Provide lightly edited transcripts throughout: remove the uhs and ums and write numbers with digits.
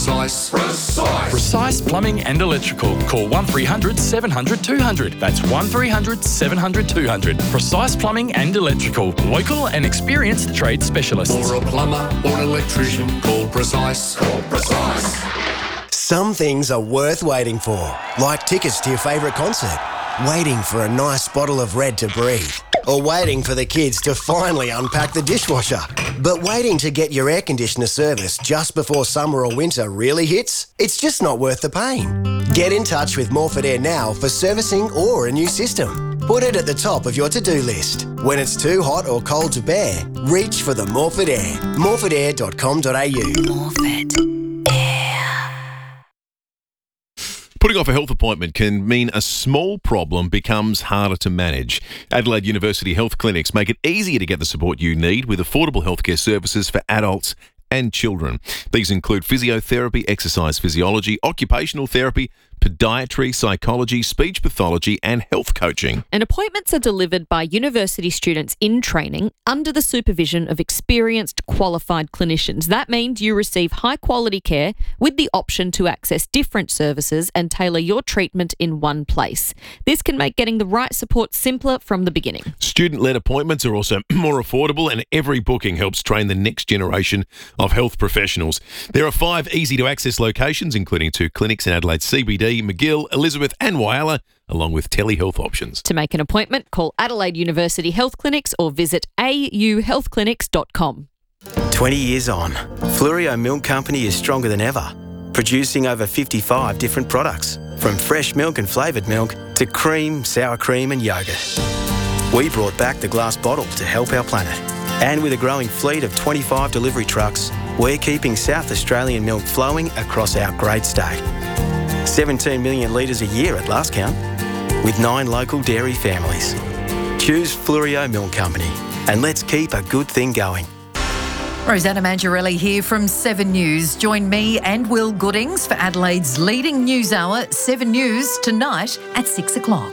Precise. Precise Plumbing and Electrical. Call 1300 700 200. That's 1300 700 200. Precise Plumbing and Electrical. Local and experienced trade specialists. For a plumber or an electrician, call Precise. Some things are worth waiting for, like tickets to your favourite concert, waiting for a nice bottle of Red to breathe, or waiting for the kids to finally unpack the dishwasher. But waiting to get your air conditioner serviced just before summer or winter really hits? It's just not worth the pain. Get in touch with Morford Air now for servicing or a new system. Put it at the top of your to-do list. When it's too hot or cold to bear, reach for the Morford Air. morfordair.com.au. Morford. Putting off a health appointment can mean a small problem becomes harder to manage. Adelaide University Health Clinics make it easier to get the support you need with affordable healthcare services for adults and children. These include physiotherapy, exercise physiology, occupational therapy, podiatry, psychology, speech pathology and health coaching. And appointments are delivered by university students in training under the supervision of experienced, qualified clinicians. That means you receive high-quality care with the option to access different services and tailor your treatment in one place. This can make getting the right support simpler from the beginning. Student-led appointments are also more affordable, and every booking helps train the next generation of health professionals. There are 5 easy-to-access locations, including 2 clinics in Adelaide CBD, McGill, Elizabeth and Whyalla, along with telehealth options. To make an appointment, call Adelaide University Health Clinics or visit auhealthclinics.com. 20 years on, Fluorio Milk Company is stronger than ever, producing over 55 different products, from fresh milk and flavoured milk to cream, sour cream and yoghurt. We brought back the glass bottle to help our planet. And with a growing fleet of 25 delivery trucks, we're keeping South Australian milk flowing across our great state. 17 million litres a year at last count, with 9 local dairy families. Choose Fluorio Milk Company, and let's keep a good thing going. Rosanna Mangiarelli here from 7 News. Join me and Will Goodings for Adelaide's leading news hour, 7 News, tonight at 6 o'clock.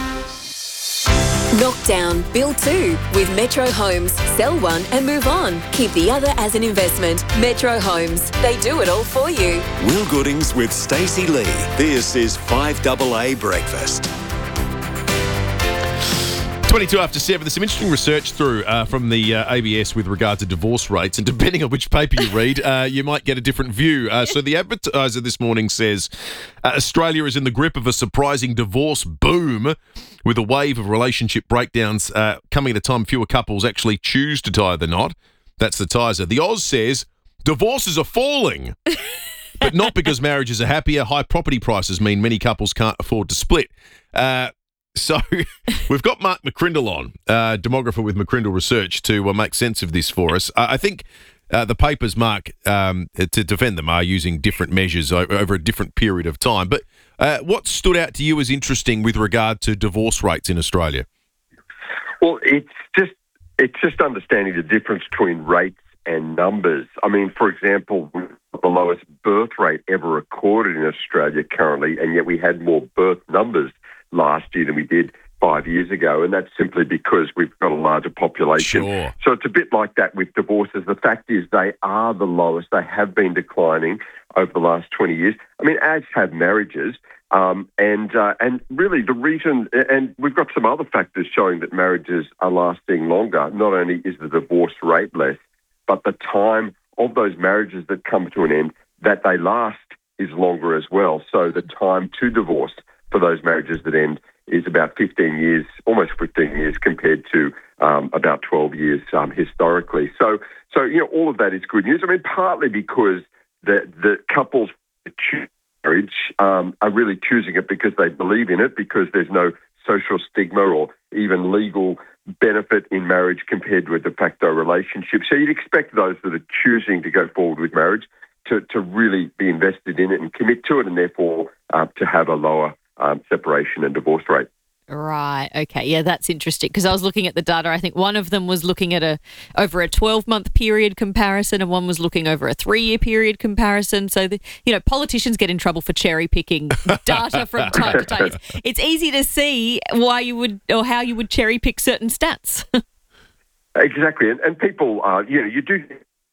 Knockdown, build 2 with Metro Homes. Sell one and move on. Keep the other as an investment. Metro Homes. They do it all for you. Will Goodings with Stacey Lee. This is 5AA Breakfast. 22 after 7. There's some interesting research through from the ABS with regard to divorce rates, and depending on which paper you read, you might get a different view. So the Advertiser this morning says Australia is in the grip of a surprising divorce boom, with a wave of relationship breakdowns coming at a time fewer couples actually choose to tie the knot. That's the Tizer. The Oz says divorces are falling, but not because marriages are happier. High property prices mean many couples can't afford to split. So we've got Mark McCrindle on, demographer with McCrindle Research, to make sense of this for us. I think the papers, Mark, to defend them, are using different measures over a different period of time. But what stood out to you as interesting with regard to divorce rates in Australia? Well, it's just understanding the difference between rates and numbers. I mean, for example, the lowest birth rate ever recorded in Australia currently, and yet we had more birth numbers last year than we did 5 years ago, and that's simply because we've got a larger population. Sure. So it's a bit like that with divorces. The fact is they are the lowest. They have been declining over the last 20 years. I mean, as have marriages. And really the reason, and we've got some other factors showing that marriages are lasting longer. Not only is the divorce rate less, but the time of those marriages that come to an end, that they last is longer as well. So the time to divorce for those marriages that end is about 15 years, almost 15 years, compared to about 12 years historically. So all of that is good news. I mean, partly because the couples that choose marriage are really choosing it because they believe in it, because there's no social stigma or even legal benefit in marriage compared to a de facto relationship. So you'd expect those that are choosing to go forward with marriage to really be invested in it and commit to it, and therefore to have a lower separation and divorce rate. Right. Okay. Yeah, that's interesting, because I was looking at the data. I think one of them was looking at over a 12-month period comparison, and one was looking over a 3-year period comparison. So, politicians get in trouble for cherry picking data from time to time. It's easy to see why you would, or how you would cherry pick certain stats. Exactly. And people, you do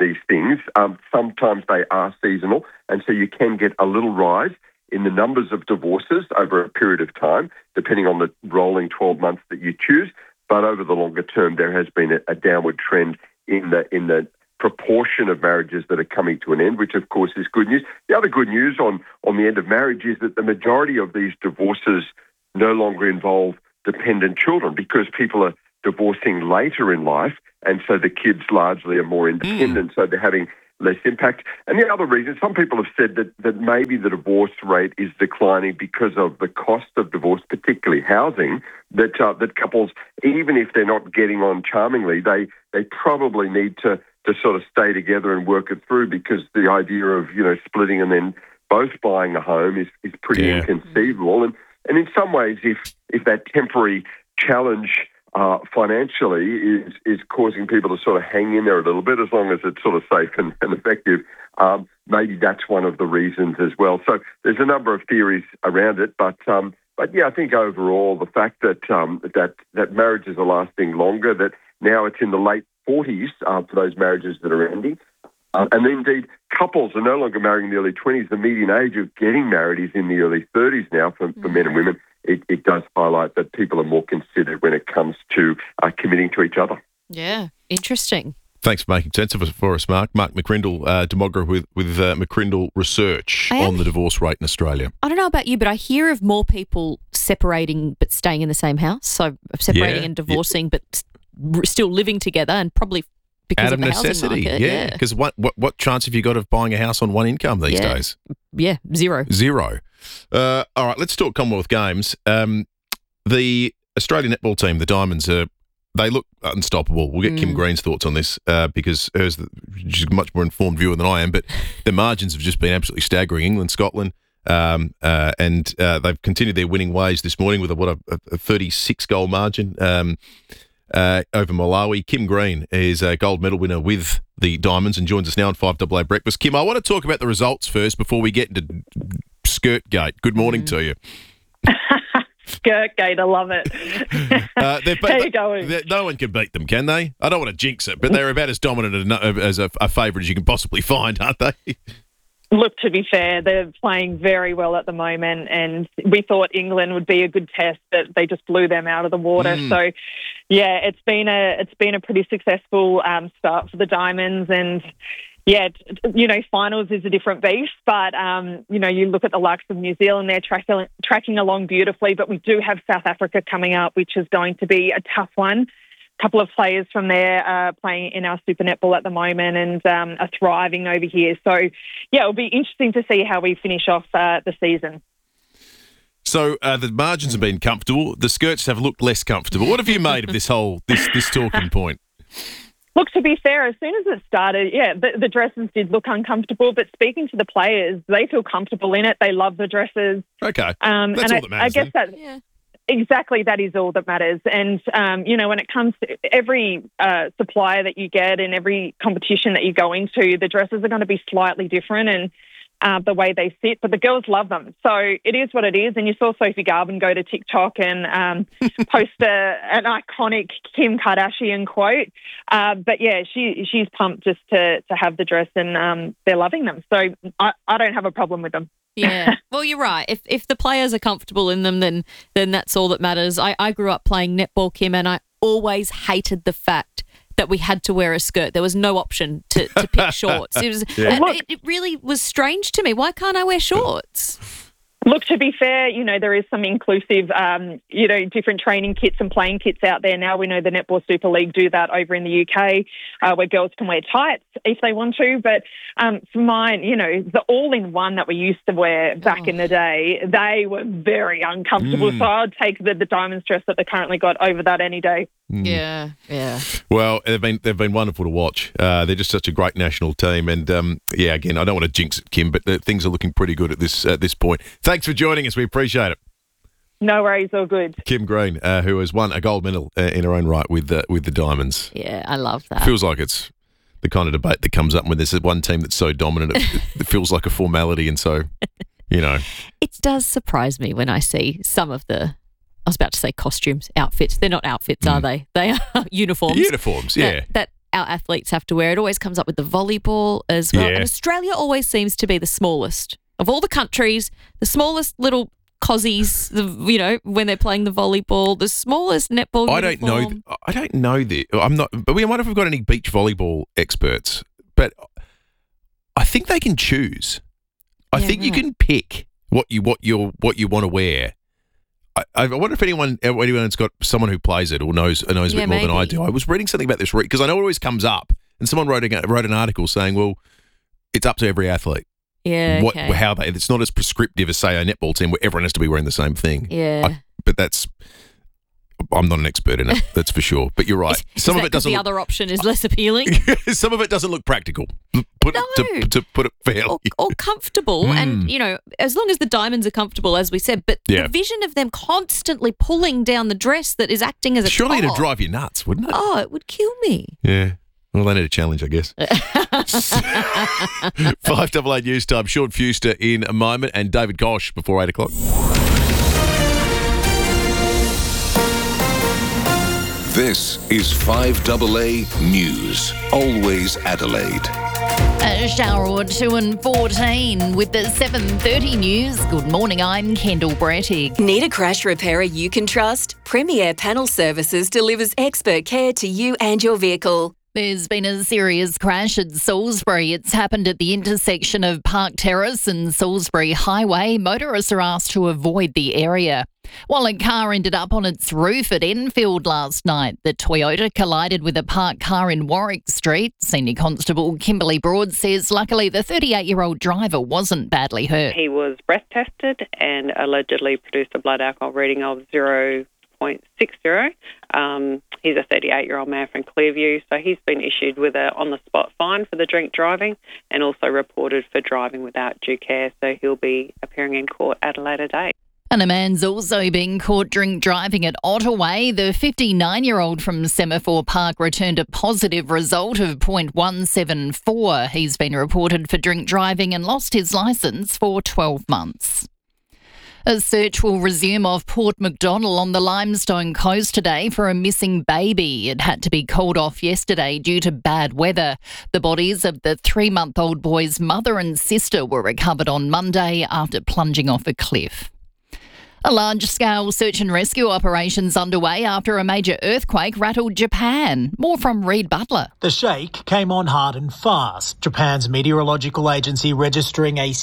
these things, sometimes they are seasonal, and so you can get a little rise in the numbers of divorces over a period of time, depending on the rolling 12 months that you choose. But over the longer term, there has been a downward trend in the proportion of marriages that are coming to an end, which of course is good news. The other good news on the end of marriage is that the majority of these divorces no longer involve dependent children because people are divorcing later in life, and so the kids largely are more independent, so they're having less impact. And the other reason, some people have said that maybe the divorce rate is declining because of the cost of divorce, particularly housing, that couples, even if they're not getting on charmingly, they probably need to sort of stay together and work it through, because the idea of, splitting and then both buying a home is pretty inconceivable. And in some ways, if that temporary challenge financially is causing people to sort of hang in there a little bit, as long as it's sort of safe and effective, maybe that's one of the reasons as well. So there's a number of theories around it, but yeah, I think overall the fact that marriages are lasting longer, that now it's in the late 40s for those marriages that are ending. And indeed, couples are no longer marrying in the early 20s. The median age of getting married is in the early 30s now for men and women. It does highlight that people are more considered when it comes to committing to each other. Yeah, interesting. Thanks for making sense of it for us, Mark. Mark McCrindle, demographer with McCrindle Research on the divorce rate in Australia. I don't know about you, but I hear of more people separating but staying in the same house. So separating and divorcing but still living together, and probably because out of the necessity, housing market. Because what chance have you got of buying a house on one income these days? Yeah, zero. All right, let's talk Commonwealth Games. The Australian netball team, the Diamonds, they look unstoppable. We'll get Kim Green's thoughts on this because she's a much more informed viewer than I am, but the margins have just been absolutely staggering. England, Scotland, and they've continued their winning ways this morning with a 36-goal margin over Malawi. Kim Green is a gold medal winner with the Diamonds and joins us now on 5AA Breakfast. Kim, I want to talk about the results first before we get into Skirtgate. Good morning to you. Skirtgate, I love it. How you going? No one can beat them, can they? I don't want to jinx it, but they're about as dominant as a favourite as you can possibly find, aren't they? Look, to be fair, they're playing very well at the moment, and we thought England would be a good test, but they just blew them out of the water. So, yeah, it's been a pretty successful start for the Diamonds, and yeah, finals is a different beast, but you look at the likes of New Zealand, they're tracking along beautifully, but we do have South Africa coming up, which is going to be a tough one. A couple of players from there are playing in our Super Netball at the moment and are thriving over here. So, yeah, it'll be interesting to see how we finish off the season. So the margins have been comfortable. The skirts have looked less comfortable. What have you made of this this talking point? Look, to be fair, as soon as it started, the dresses did look uncomfortable, but speaking to the players, they feel comfortable in it. They love the dresses. Okay. That's all that matters. I guess exactly, that is all that matters. And, when it comes to every supplier that you get and every competition that you go into, the dresses are going to be slightly different and the way they sit, but the girls love them. So it is what it is. And you saw Sophie Garvin go to TikTok and post an iconic Kim Kardashian quote. But yeah, she's pumped just to have the dress, and they're loving them. So I don't have a problem with them. Yeah. Well, you're right. If the players are comfortable in them, then that's all that matters. I grew up playing netball, Kim, and I always hated the fact that we had to wear a skirt. There was no option to pick shorts. It really was strange to me. Why can't I wear shorts? Look, to be fair, there is some inclusive, different training kits and playing kits out there now. We know the Netball Super League do that over in the UK, where girls can wear tights if they want to. But for mine, the all-in-one that we used to wear back in the day, they were very uncomfortable. So I'd take the Diamonds dress that they currently got over that any day. Yeah. Well, they've been wonderful to watch. They're just such a great national team, and again, I don't want to jinx it, Kim, but things are looking pretty good at this point. Thanks for joining us. We appreciate it. No worries, all good. Kim Green, who has won a gold medal in her own right with the Diamonds. Yeah, I love that. Feels like it's the kind of debate that comes up when there's one team that's so dominant, it feels like a formality, and so it does surprise me when I see some of the. I was about to say costumes, outfits. They're not outfits, are they? They are uniforms. Uniforms, yeah. That our athletes have to wear. It always comes up with the volleyball as well. Yeah. And Australia always seems to be the smallest. Of all the countries, the smallest little cozies, when they're playing the volleyball, the smallest netball I don't uniform. know I'm not. But we wonder if we've got any beach volleyball experts. But I think they can choose. I think you can pick what you want to wear. I wonder if anyone's got someone who plays it or knows a bit more than I do. I was reading something about this because I know it always comes up, and someone wrote an article saying, "Well, it's up to every athlete." Yeah, it's not as prescriptive as, say, a netball team where everyone has to be wearing the same thing. Yeah. I'm not an expert in it, that's for sure. But you're right. Some of it doesn't. The other option is less appealing. Some of it doesn't look practical. To put it fairly, or comfortable, and as long as the diamonds are comfortable, as we said. But the vision of them constantly pulling down the dress that is acting as a surely top. it'd drive you nuts, wouldn't it? Oh, it would kill me. Yeah. Well, they need a challenge, I guess. 5:88 news time. Sean Fuster in a moment, and David Gosh before 8 o'clock. This is 5AA News. Always Adelaide. A shower or two and 14 with the 7:30 news. Good morning, I'm Kendall Brettig. Need a crash repairer you can trust? Premier Panel Services delivers expert care to you and your vehicle. There's been a serious crash at Salisbury. It's happened at the intersection of Park Terrace and Salisbury Highway. Motorists are asked to avoid the area. While a car ended up on its roof at Enfield last night, the Toyota collided with a parked car in Warwick Street. Senior Constable Kimberly Broad says luckily the 38-year-old driver wasn't badly hurt. He was breath tested and allegedly produced a blood alcohol reading of 0.60. He's a 38-year-old man from Clearview, so he's been issued with a on-the-spot fine for the drink driving and also reported for driving without due care, so he'll be appearing in court at a later date. And a man's also been caught drink driving at Ottaway. The 59-year-old from Semaphore Park returned a positive result of .174. He's been reported for drink driving and lost his licence for 12 months. A search will resume off Port Macdonnell on the Limestone Coast today for a missing baby. It had to be called off yesterday due to bad weather. The bodies of the 3-month-old boy's mother and sister were recovered on Monday after plunging off a cliff. A large-scale search and rescue operation's underway after a major earthquake rattled Japan. More from Reid Butler. The shake came on hard and fast. Japan's meteorological agency registering a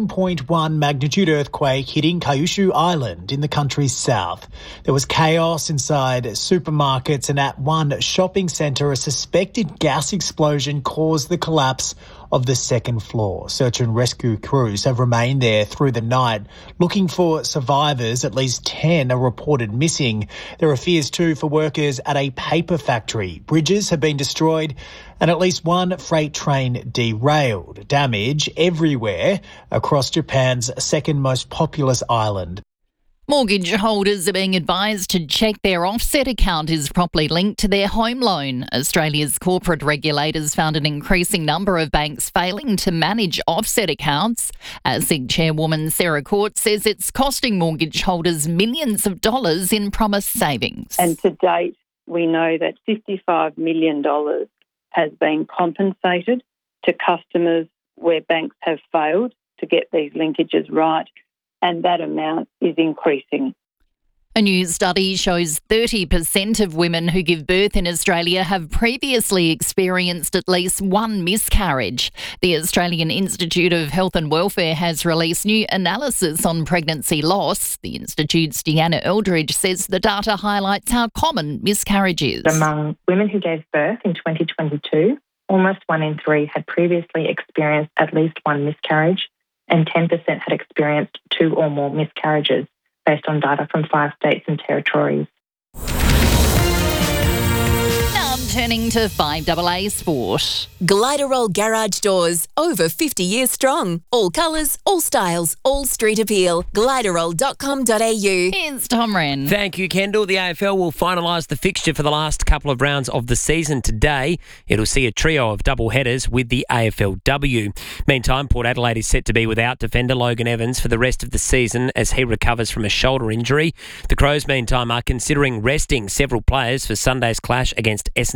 7.1 magnitude earthquake hitting Kyushu Island in the country's south. There was chaos inside supermarkets, and at one shopping centre, a suspected gas explosion caused the collapse of the second floor. Search and rescue crews have remained there through the night looking for survivors. At least 10 are reported missing. There are fears too for workers at a paper factory. Bridges have been destroyed and at least one freight train derailed. Damage everywhere across Japan's second most populous island. Mortgage holders are being advised to check their offset account is properly linked to their home loan. Australia's corporate regulators found an increasing number of banks failing to manage offset accounts. ASIC chairwoman Sarah Court says it's costing mortgage holders millions of dollars in promised savings. And to date, we know that $55 million has been compensated to customers where banks have failed to get these linkages right. And that amount is increasing. A new study shows 30% of women who give birth in Australia have previously experienced at least one miscarriage. The Australian Institute of Health and Welfare has released new analysis on pregnancy loss. The Institute's Deanna Eldridge says the data highlights how common miscarriage is. Among women who gave birth in 2022, almost 1 in 3 had previously experienced at least one miscarriage, and 10% had experienced 2 or more miscarriages, based on data from 5 states and territories. Now turning to 5AA Sport. Gliderol Garage Doors, over 50 years strong. All colours, all styles, all street appeal. Gliderol.com.au. Here's Tom Wren. Thank you, Kendall. The AFL will finalise the fixture for the last couple of rounds of the season today. It'll see a trio of double headers with the AFLW. Meantime, Port Adelaide is set to be without defender Logan Evans for the rest of the season as he recovers from a shoulder injury. The Crows, meantime, are considering resting several players for Sunday's clash against Essendon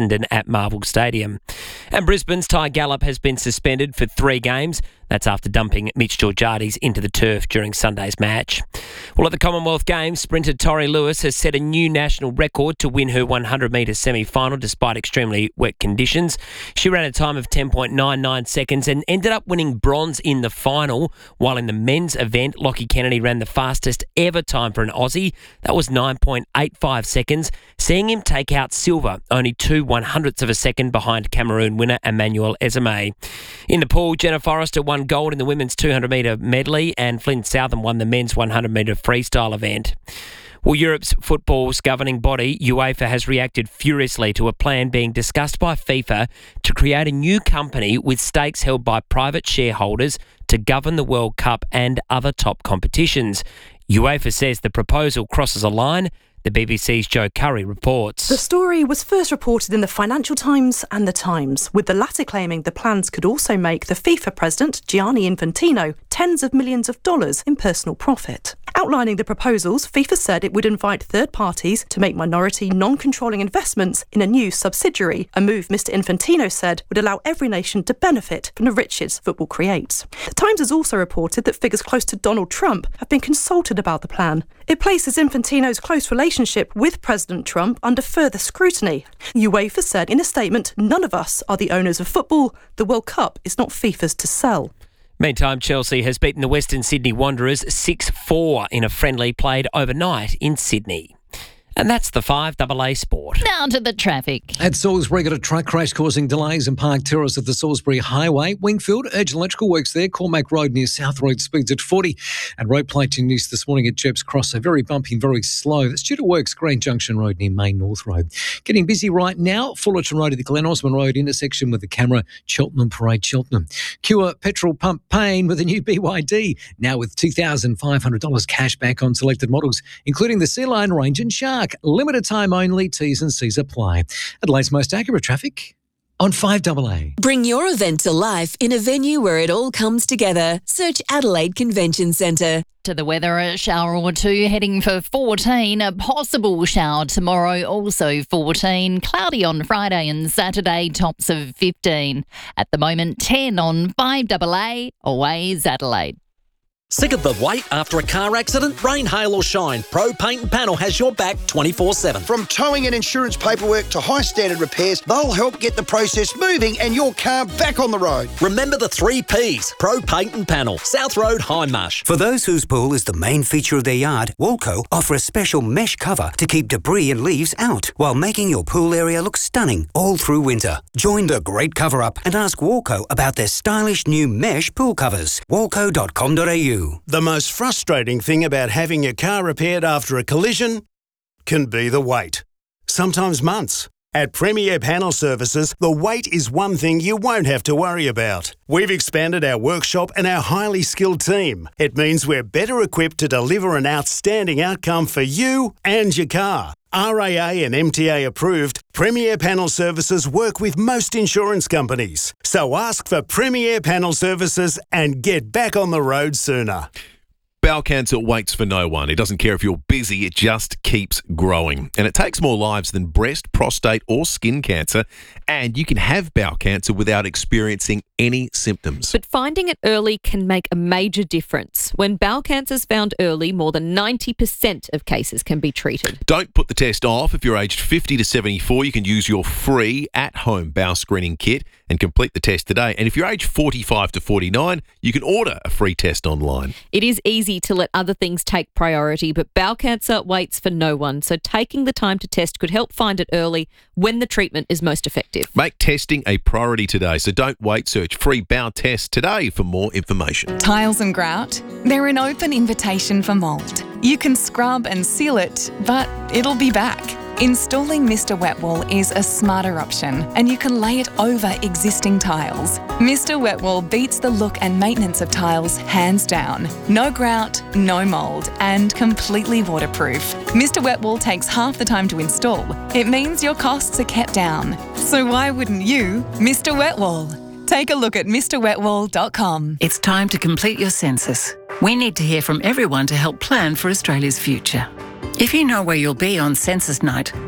Essendon at Marvel Stadium. And Brisbane's Ty Gallop has been suspended for 3 games. That's after dumping Mitch Georgiades into the turf during Sunday's match. Well, at the Commonwealth Games, sprinter Tori Lewis has set a new national record to win her 100-metre semi-final despite extremely wet conditions. She ran a time of 10.99 seconds and ended up winning bronze in the final, while in the men's event, Lockie Kennedy ran the fastest ever time for an Aussie. That was 9.85 seconds, seeing him take out silver, only 0.02 of a second behind Cameroon winner Emmanuel Ezeme. In the pool, Jenna Forrester won gold in the women's 200-metre medley and Flynn Southam won the men's 100-metre freestyle event. Well, Europe's football's governing body, UEFA, has reacted furiously to a plan being discussed by FIFA to create a new company with stakes held by private shareholders to govern the World Cup and other top competitions. UEFA says the proposal crosses a line. The BBC's Joe Curry reports. The story was first reported in the Financial Times and The Times, with the latter claiming the plans could also make the FIFA president, Gianni Infantino, tens of millions of dollars in personal profit. Outlining the proposals, FIFA said it would invite third parties to make minority, non-controlling investments in a new subsidiary, a move Mr Infantino said would allow every nation to benefit from the riches football creates. The Times has also reported that figures close to Donald Trump have been consulted about the plan. It places Infantino's close relationship with President Trump under further scrutiny. UEFA said in a statement, "None of us are the owners of football. The World Cup is not FIFA's to sell." Meantime, Chelsea has beaten the Western Sydney Wanderers 6-4 in a friendly played overnight in Sydney. And that's the 5AA Sport. Now to the traffic. At Salisbury, got a truck crash causing delays in Park Terrace at the Salisbury Highway. Wingfield, Urgent Electrical Works there. Cormac Road near South Road speeds at 40. And road plating news this morning at Jepp's Cross. So very bumpy and very slow. That's due to works, Green Junction Road near Main North Road. Getting busy right now. Fullerton Road at the Glen Osmond Road intersection with the camera. Cheltenham Parade, Cheltenham. Cure petrol pump pain with a new BYD. Now with $2,500 cash back on selected models, including the Sea Lion range and Shark. Limited time only, T's and C's apply. Adelaide's most accurate traffic on 5AA. Bring your event to life in a venue where it all comes together. Search Adelaide Convention Centre. To the weather, a shower or two heading for 14. A possible shower tomorrow, also 14. Cloudy on Friday and Saturday, tops of 15. At the moment, 10 on 5AA. Always Adelaide. Sick of the wait after a car accident? Rain, hail or shine, Pro Paint and Panel has your back 24/7. From towing and insurance paperwork to high standard repairs, they'll help get the process moving and your car back on the road. Remember the 3 Ps, Pro Paint and Panel, South Road, Hindmarsh. For those whose pool is the main feature of their yard, Walco offer a special mesh cover to keep debris and leaves out, while making your pool area look stunning all through winter. Join the great cover-up and ask Walco about their stylish new mesh pool covers. walco.com.au. The most frustrating thing about having your car repaired after a collision can be the wait. Sometimes months. At Premier Panel Services, the wait is one thing you won't have to worry about. We've expanded our workshop and our highly skilled team. It means we're better equipped to deliver an outstanding outcome for you and your car. RAA and MTA approved, Premier Panel Services work with most insurance companies. So ask for Premier Panel Services and get back on the road sooner. Bowel cancer waits for no one. It doesn't care if you're busy, it just keeps growing. And it takes more lives than breast, prostate or skin cancer. And you can have bowel cancer without experiencing any symptoms. But finding it early can make a major difference. When bowel cancer is found early, more than 90% of cases can be treated. Don't put the test off. If you're aged 50 to 74, you can use your free at-home bowel screening kit and complete the test today. And if you're aged 45 to 49, you can order a free test online. It is easy to let other things take priority, but bowel cancer waits for no one. So taking the time to test could help find it early when the treatment is most effective. Make testing a priority today, so don't wait. Search free bowel test today for more information. Tiles and grout, they're an open invitation for mould. You can scrub and seal it, but it'll be back. Installing Mr. Wet Wall is a smarter option, and you can lay it over existing tiles. Mr. Wet Wall beats the look and maintenance of tiles hands down. No grout, no mould, and completely waterproof. Mr. Wet Wall takes half the time to install. It means your costs are kept down. So why wouldn't you, Mr. Wet Wall? Take a look at MrWetWall.com. It's time to complete your census. We need to hear from everyone to help plan for Australia's future. If you know where you'll be on census night,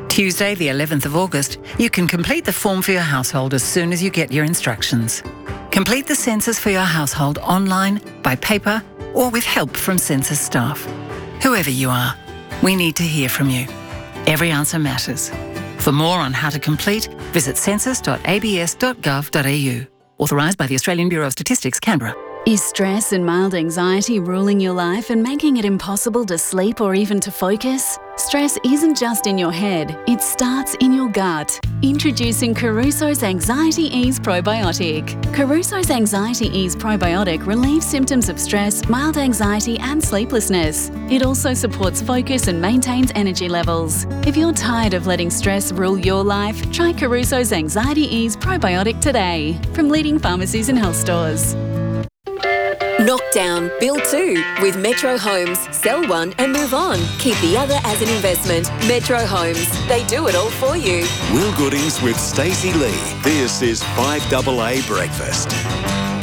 Tuesday, the 11th of August, you can complete the form for your household as soon as you get your instructions. Complete the census for your household online, by paper, or with help from census staff. Whoever you are, we need to hear from you. Every answer matters. For more on how to complete, visit census.abs.gov.au. Authorised by the Australian Bureau of Statistics, Canberra. Is stress and mild anxiety ruling your life and making it impossible to sleep or even to focus? Stress isn't just in your head, it starts in your gut. Introducing Caruso's Anxiety Ease Probiotic. Caruso's Anxiety Ease Probiotic relieves symptoms of stress, mild anxiety and sleeplessness. It also supports focus and maintains energy levels. If you're tired of letting stress rule your life, try Caruso's Anxiety Ease Probiotic today from leading pharmacies and health stores. Knock down, build two with Metro Homes. Sell one and move on. Keep the other as an investment. Metro Homes. They do it all for you. Will Goodings with Stacey Lee. This is 5AA Breakfast.